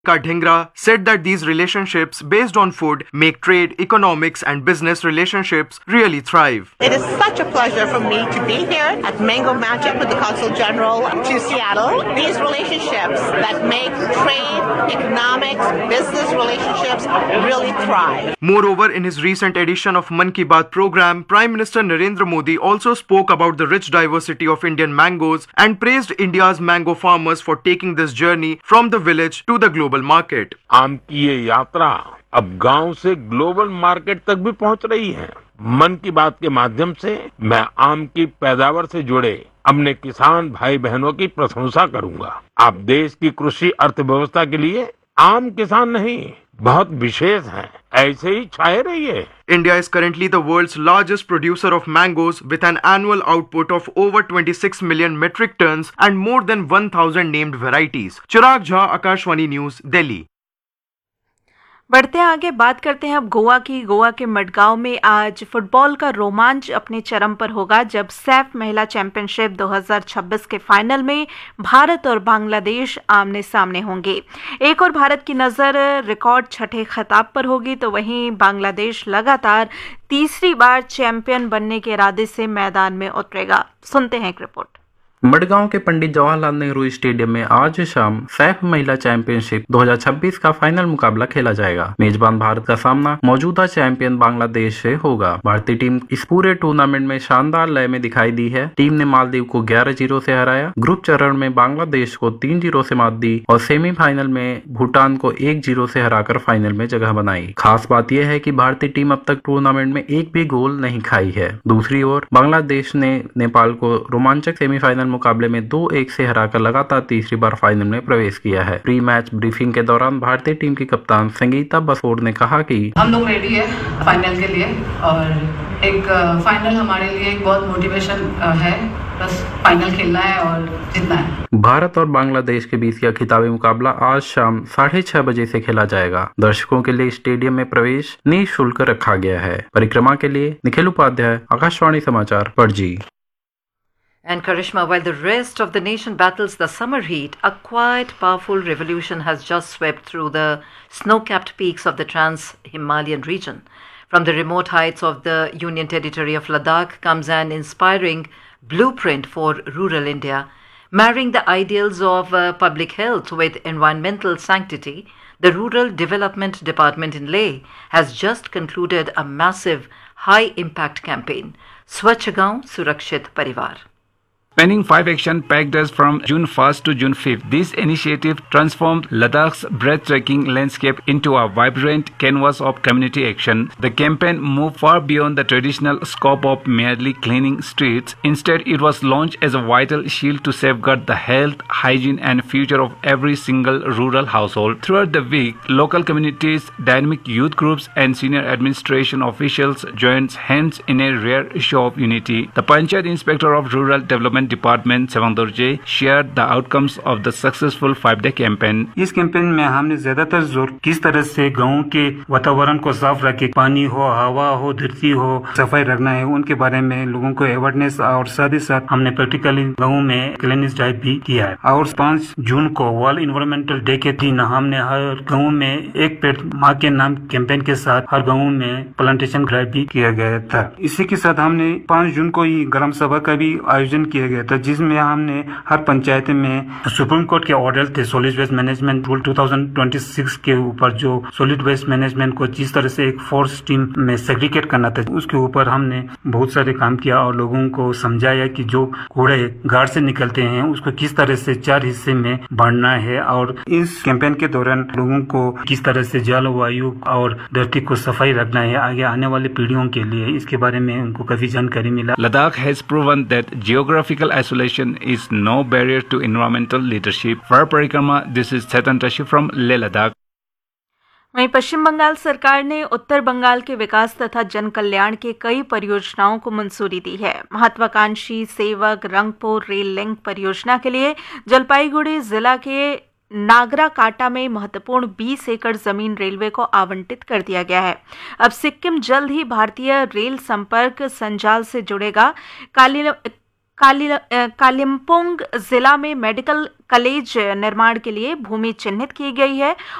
Dhingra said that these relationships based on food make trade, economics and business relationships really thrive. It is such a pleasure for me to be here at Mango Magic with the Consul General to Seattle. These relationships that make trade, economics, business relationships really thrive. Moreover, in his recent edition of Mann Ki Baat program, Prime Minister Narendra Modi also spoke about the rich diversity of Indian mangoes and praised India's mango farmers for taking this journey from the village to the global market. आम की ये यात्रा अब गांव से global market तक भी पहुंच रही है। मन की बात के माध्यम से मैं आम की पैदावार से जुड़े अपने किसान भाई बहनों की प्रशंसा करूंगा। आप देश की कृषि अर्थव्यवस्था के लिए आम किसान नहीं, बहुत विशेष हैं। ऐसे ही छाए रहिए। India is currently the world's largest producer of mangoes with an annual output of over 26 million metric tons and more than 1,000 named varieties. Chirag Jha, Akashvani News, Delhi. बढ़ते हैं आगे, बात करते हैं अब गोवा की। गोवा के मडगांव में आज फुटबॉल का रोमांच अपने चरम पर होगा जब सैफ महिला चैंपियनशिप 2026 के फाइनल में भारत और बांग्लादेश आमने सामने होंगे। एक और भारत की नज़र रिकॉर्ड छठे खिताब पर होगी, तो वहीं बांग्लादेश लगातार तीसरी बार चैंपियन बनने के इरादे से मैदान में उतरेगा। सुनते हैं एक रिपोर्ट। मडगांव के पंडित जवाहरलाल नेहरू स्टेडियम में आज शाम सैफ महिला चैंपियनशिप 2026 का फाइनल मुकाबला खेला जाएगा। मेजबान भारत का सामना मौजूदा चैंपियन बांग्लादेश से होगा। भारतीय टीम इस पूरे टूर्नामेंट में शानदार लय में दिखाई दी है। टीम ने मालदीव को 11-0 से हराया, ग्रुप चरण में बांग्लादेश को 3-0 से मात दी और सेमीफाइनल में भूटान को 1-0 से हराकर फाइनल में जगह बनाई। खास बात यह है कि भारतीय टीम अब तक टूर्नामेंट में एक भी गोल नहीं खाई है। दूसरी ओर बांग्लादेश ने नेपाल को रोमांचक सेमीफाइनल मुकाबले में 2-1 से हराकर लगातार तीसरी बार फाइनल में प्रवेश किया है। प्री मैच ब्रीफिंग के दौरान भारतीय टीम की कप्तान संगीता बसोर ने कहा कि हम लोग रेडी है फाइनल के लिए और एक फाइनल हमारे लिए एक बहुत मोटिवेशन है। बस फाइनल खेलना है और जीतना है। भारत और बांग्लादेश के बीच का खिताबी मुकाबला आज शाम 6:30 बजे से खेला जाएगा। दर्शकों के लिए स्टेडियम में प्रवेश निःशुल्क रखा गया है। परिक्रमा के लिए निखिल उपाध्याय, आकाशवाणी समाचार, Panaji. And Karishma, while the rest of the nation battles the summer heat, a quiet, powerful revolution has just swept through the snow-capped peaks of the Trans-Himalayan region. From the remote heights of the Union Territory of Ladakh comes an inspiring blueprint for rural India. Marrying the ideals of public health with environmental sanctity, the Rural Development Department in Leh has just concluded a massive, high-impact campaign, Swachh Gaon Surakshit Parivar. Spanning 5 action-packed days from June 1st to June 5th, this initiative transformed Ladakh's breathtaking landscape into a vibrant canvas of community action. The campaign moved far beyond the traditional scope of merely cleaning streets. Instead, it was launched as a vital shield to safeguard the health, hygiene, and future of every single rural household. Throughout the week, local communities, dynamic youth groups, and senior administration officials joined hands in a rare show of unity. The Panchayat Inspector of Rural Development department सेवंदुर्जे share the outcomes of the successful 5-day campaign. इस campaign में हमने ज्यादातर जोर किस तरह से गांव के वातावरण को साफ रखे, पानी हो, हवा हो, धरती हो, सफाई रखना है, उनके बारे में लोगों को अवेयरनेस और साथ ही साथ हमने प्रैक्टिकली गाँव में क्लीनिंग ड्राइव भी किया है। और 5 जून को वर्ल्ड इन्वायरमेंटल डे के दिन हमने हर गाँव में एक पेड़ माँ के नाम कैंपेन के साथ हर गाँव में प्लांटेशन ड्राइव भी किया गया था। इसी के साथ हमने 5 जून को ही ग्राम सभा का भी आयोजन किया गया था, जिसमें हमने हर पंचायत में सुप्रीम कोर्ट के ऑर्डर थे सॉलिड वेस्ट मैनेजमेंट रूल 2026 के ऊपर, जो सॉलिड वेस्ट मैनेजमेंट को जिस तरह से एक फोर्स टीम में सेग्रीगेट करना था, उसके ऊपर हमने बहुत सारे काम किया और लोगों को समझाया कि जो कूड़े गाड़ से निकलते हैं उसको किस तरह से 4 हिस्से में बांटना है। और इस कैंपेन के दौरान लोगों को किस तरह से जलवायु और धरती को सफाई रखना है आगे आने वाली पीढ़ियों के लिए, इसके बारे में उनको काफी जानकारी मिला। Ladakh has proven that geographical isolation is no barrier to environmental leadership. For Parikrama, this is Chetan Tashi from Leh Ladakh. वहीं पश्चिम बंगाल सरकार ने उत्तर बंगाल के विकास तथा जन कल्याण के कई परियोजनाओं को मंजूरी दी है। महत्वाकांक्षी सेवक रंगपुर रेल लिंक परियोजना के लिए जलपाईगुड़ी जिला के नागरा काटा में महत्वपूर्ण 20 एकड़ जमीन रेलवे को आवंटित कर दिया गया है। अब सिक्किम जल्द ही भारतीय रेल संपर्क संजाल से जुड़ेगा। कालिम्पोंग जिला में मेडिकल कॉलेज निर्माण के लिए भूमि चिन्हित की गई है